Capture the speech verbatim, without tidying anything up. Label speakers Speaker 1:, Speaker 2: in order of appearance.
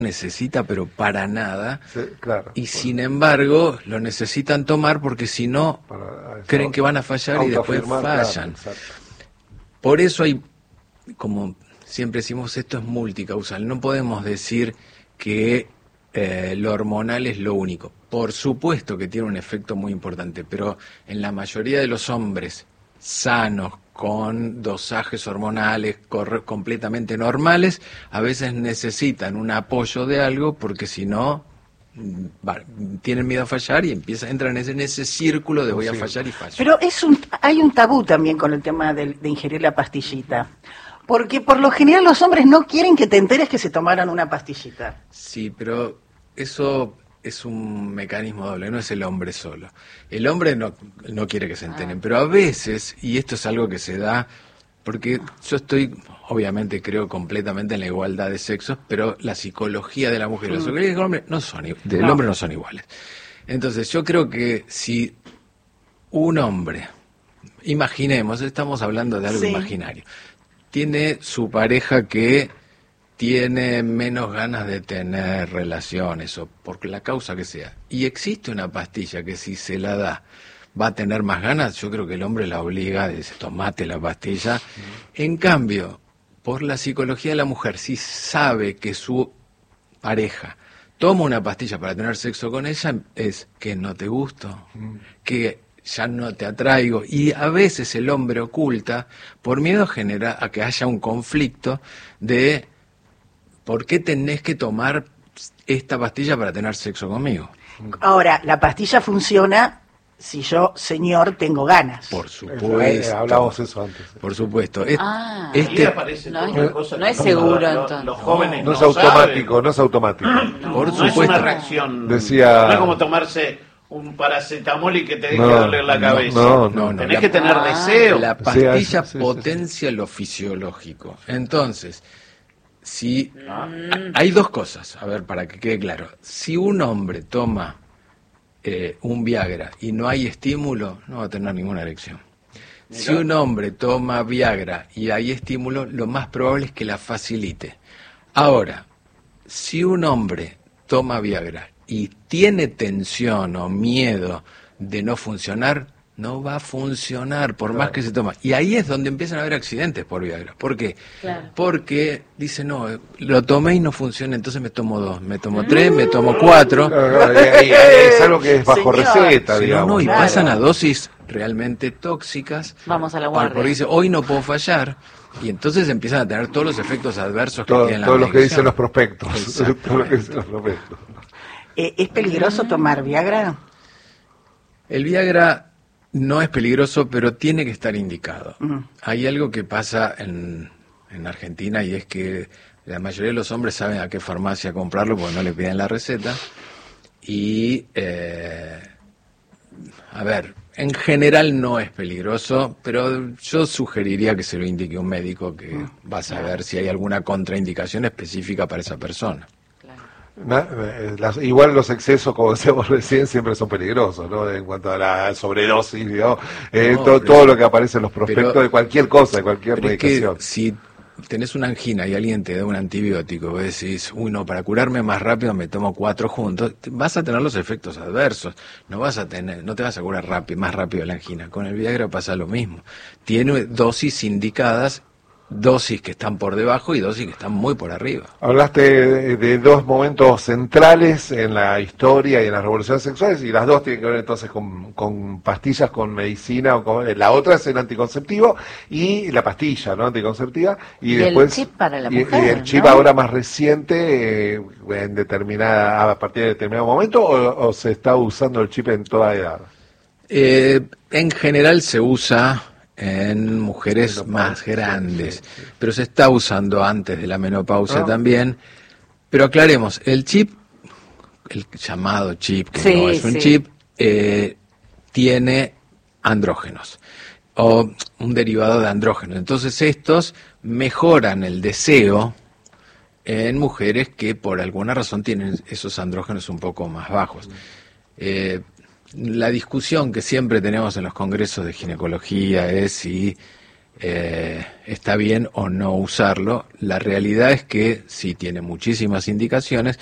Speaker 1: necesita, pero para nada,
Speaker 2: sí, claro,
Speaker 1: y sin embargo lo necesitan tomar porque si no
Speaker 2: para,
Speaker 1: creen que van a fallar y después fallan.
Speaker 2: Claro,
Speaker 1: por eso hay, como siempre decimos, esto es multicausal, no podemos decir que eh, lo hormonal es lo único. Por supuesto que tiene un efecto muy importante, pero en la mayoría de los hombres sanos, con dosajes hormonales completamente normales, a veces necesitan un apoyo de algo porque si no, va, tienen miedo a fallar y empiezan, entran en ese, en ese círculo de voy a fallar y fallo.
Speaker 3: Pero es un, hay un tabú también con el tema de, de ingerir la pastillita. Porque por lo general los hombres no quieren que te enteres que se tomaron una pastillita.
Speaker 1: Sí, pero eso es un mecanismo doble, no es el hombre solo. El hombre no, no quiere que se enteren, ah. pero a veces, y esto es algo que se da, porque yo estoy, obviamente creo completamente en la igualdad de sexos, pero la psicología de la mujer y la psicología del hombre no son, del no. hombre no son iguales. Entonces yo creo que si un hombre, imaginemos, estamos hablando de algo sí. imaginario, tiene su pareja que tiene menos ganas de tener relaciones o por la causa que sea, y existe una pastilla que si se la da va a tener más ganas, yo creo que el hombre la obliga, dice, tomate la pastilla. En cambio, por la psicología de la mujer, si sabe que su pareja toma una pastilla para tener sexo con ella, es que no te gusto, que ya no te atraigo, y a veces el hombre oculta por miedo genera a que haya un conflicto de ¿por qué tenés que tomar esta pastilla para tener sexo conmigo?
Speaker 3: Ahora, la pastilla funciona si yo, señor, tengo ganas.
Speaker 1: Por supuesto.
Speaker 2: Eh, hablamos eso antes.
Speaker 1: Por supuesto. Es,
Speaker 4: ah,
Speaker 1: este,
Speaker 4: no, es, no es seguro,
Speaker 5: los,
Speaker 4: entonces.
Speaker 5: Los jóvenes
Speaker 2: no, no
Speaker 5: es
Speaker 2: automático,
Speaker 5: saben.
Speaker 2: no es automático.
Speaker 5: No,
Speaker 1: por
Speaker 5: no
Speaker 1: supuesto.
Speaker 5: es una reacción.
Speaker 2: Decía...
Speaker 5: No es como tomarse un paracetamol y que te deje
Speaker 2: no,
Speaker 5: doler la
Speaker 2: no,
Speaker 5: cabeza.
Speaker 2: No, no,
Speaker 5: no,
Speaker 2: no.
Speaker 5: Tenés
Speaker 1: la,
Speaker 5: que tener
Speaker 1: ah,
Speaker 5: deseo.
Speaker 1: La pastilla
Speaker 2: sí, sí, sí,
Speaker 1: potencia
Speaker 2: sí, sí.
Speaker 1: lo fisiológico. Entonces, si mm. hay dos cosas, a ver, para que quede claro. Si un hombre toma eh, un Viagra y no hay estímulo, no va a tener ninguna erección. Mira. Si un hombre toma Viagra y hay estímulo, lo más probable es que la facilite. Ahora, si un hombre toma Viagra y tiene tensión o miedo de no funcionar, no va a funcionar por claro. más que se toma. Y ahí es donde empiezan a haber accidentes por Viagra. ¿Por qué? Claro. Porque dice, no, lo tomé y no funciona, entonces me tomo dos, me tomo tres, me tomo cuatro.
Speaker 2: Claro, y, y, es algo que es bajo
Speaker 3: Señor.
Speaker 2: receta,
Speaker 1: sí,
Speaker 2: digamos.
Speaker 1: No, no, y
Speaker 3: claro.
Speaker 1: pasan a dosis realmente tóxicas.
Speaker 4: Vamos a la guardia.
Speaker 1: Porque dice, hoy no puedo fallar. Y entonces empiezan a tener todos los efectos adversos que
Speaker 2: todo,
Speaker 1: tienen la
Speaker 2: todo lo que dicen los
Speaker 1: medicación.
Speaker 2: prospectos. Todo lo que dicen los prospectos.
Speaker 3: Eh, ¿Es peligroso tomar Viagra?
Speaker 1: El Viagra no es peligroso, pero tiene que estar indicado.
Speaker 3: Uh-huh.
Speaker 1: Hay algo que pasa en, en Argentina y es que la mayoría de los hombres saben a qué farmacia comprarlo porque no le piden la receta. Y, eh, a ver, en general no es peligroso, pero yo sugeriría que se lo indique un médico que uh-huh. va a saber si hay alguna contraindicación específica para esa persona.
Speaker 2: Na, las, igual los excesos, como decíamos recién, siempre son peligrosos, ¿no? En cuanto a la sobredosis, ¿no? Eh,
Speaker 1: no,
Speaker 2: to,
Speaker 1: pero,
Speaker 2: todo lo que aparece en los prospectos
Speaker 1: pero,
Speaker 2: de cualquier cosa, de cualquier
Speaker 1: pero
Speaker 2: medicación.
Speaker 1: Es que si tenés una angina y alguien te da un antibiótico, vos decís, uy, no, para curarme más rápido me tomo cuatro juntos, vas a tener los efectos adversos, no vas a tener, no te vas a curar rápido, más rápido la angina. Con el Viagra pasa lo mismo. Tiene dosis indicadas, dosis que están por debajo y dosis que están muy por arriba.
Speaker 2: Hablaste de, de dos momentos centrales en la historia y en las revoluciones sexuales, y las dos tienen que ver entonces con, con pastillas, con medicina, o con, la otra es el anticonceptivo y la pastilla, ¿no? Anticonceptiva, y,
Speaker 4: y
Speaker 2: después
Speaker 4: el chip para la
Speaker 2: y,
Speaker 4: mujer,
Speaker 2: y el chip, ¿no? Ahora más reciente, eh, en determinada, a partir de determinado momento, o, o se está usando el chip en toda edad.
Speaker 1: Eh, en general se usa en mujeres más grandes, sí, sí, sí. pero se está usando antes de la menopausia ah. también. Pero aclaremos, el chip, el llamado chip, que sí, no es un sí. chip, eh, tiene andrógenos, o un derivado de andrógenos. Entonces estos mejoran el deseo en mujeres que por alguna razón tienen esos andrógenos un poco más bajos. Eh, La discusión que siempre tenemos en los congresos de ginecología es si eh, está bien o no usarlo. La realidad es que sí tiene muchísimas indicaciones